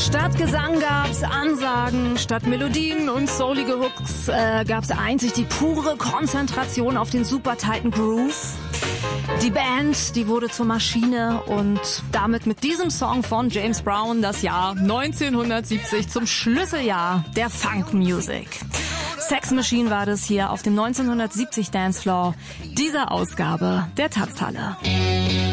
Statt Gesang gab's Ansagen, statt Melodien und soulige Hooks gab's einzig die pure Konzentration auf den super tighten Groove. Die Band, die wurde zur Maschine und damit mit diesem Song von James Brown das Jahr 1970 zum Schlüsseljahr der Funk Music. Sex Machine war das hier auf dem 1970 Dancefloor dieser Ausgabe der Taz-Halle.